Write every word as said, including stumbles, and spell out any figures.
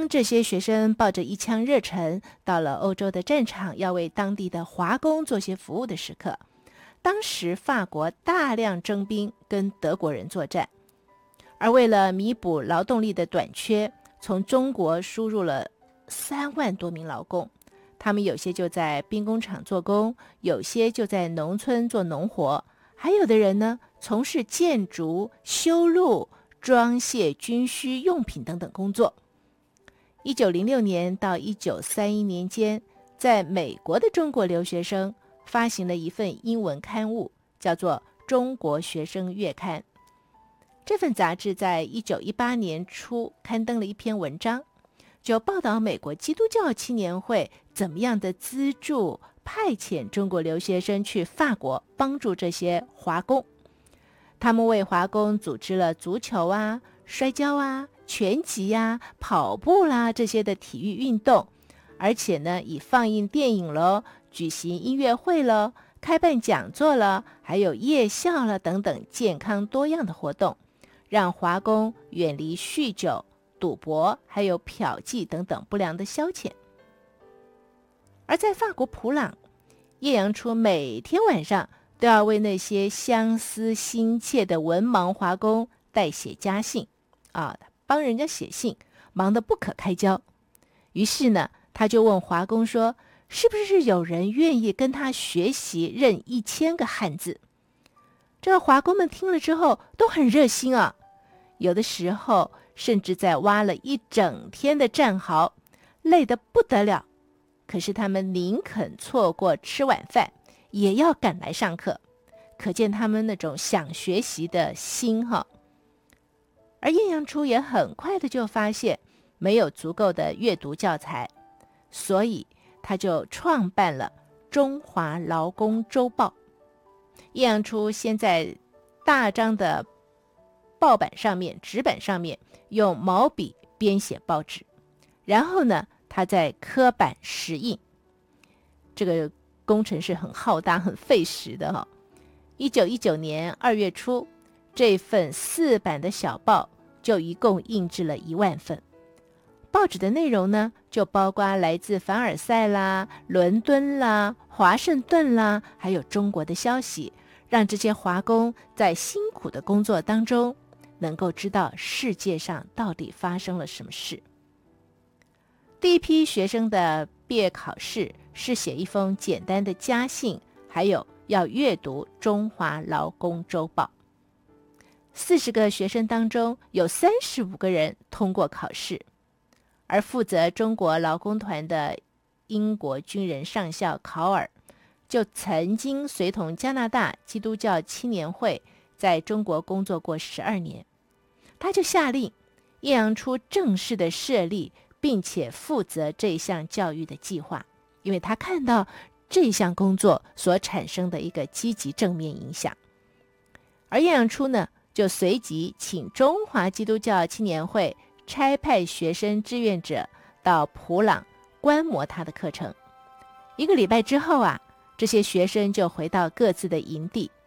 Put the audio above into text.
当这些学生抱着一腔热忱到了欧洲的战场，要为当地的华工做些服务的时刻，当时法国大量征兵跟德国人作战，而为了弥补劳动力的短缺，从中国输入了三万多名劳工，他们有些就在兵工厂做工，有些就在农村做农活，还有的人呢从事建筑、修路、装卸军需用品等等工作。一九零六年到一九三一年间，在美国的中国留学生发行了一份英文刊物，叫做《中国学生月刊》。这份杂志在一九一八年初刊登了一篇文章，就报道美国基督教青年会怎么样的资助派遣中国留学生去法国帮助这些华工。他们为华工组织了足球啊、摔跤啊、拳击呀、跑步啦这些的体育运动，而且呢，以放映电影了、举行音乐会了、开办讲座了，还有夜校了等等健康多样的活动，让华工远离酗酒、赌博，还有嫖妓等等不良的消遣。而在法国普朗，叶阳初每天晚上都要为那些相思心切的文盲华工代写家信啊，帮人家写信，忙得不可开交。于是呢，他就问华工说，是不是有人愿意跟他学习认一千个汉字？这个华工们听了之后都很热心啊，有的时候甚至在挖了一整天的战壕，累得不得了，可是他们宁肯错过吃晚饭，也要赶来上课，可见他们那种想学习的心哈。而叶阳初也很快的就发现没有足够的阅读教材，所以他就创办了《中华劳工周报》。叶阳初先在大张的报板上面、纸板上面用毛笔编写报纸，然后呢，他再刻版石印。这个工程是很浩大、很费时的哈。一九一九年二月初，这份四版的小报就一共印制了一万份。报纸的内容呢，就包括来自凡尔赛啦、伦敦啦、华盛顿啦，还有中国的消息，让这些华工在辛苦的工作当中，能够知道世界上到底发生了什么事。第一批学生的毕业考试是写一封简单的家信，还有要阅读《中华劳工周报》。四十个学生当中，有三十五个人通过考试，而负责中国劳工团的英国军人上校考尔，就曾经随同加拿大基督教青年会在中国工作过十二年。他就下令叶阳初正式的设立，并且负责这项教育的计划，因为他看到这项工作所产生的一个积极正面影响。而叶阳初呢，就随即请中华基督教青年会差派学生志愿者到普朗观摩他的课程。一个礼拜之后啊，这些学生就回到各自的营地，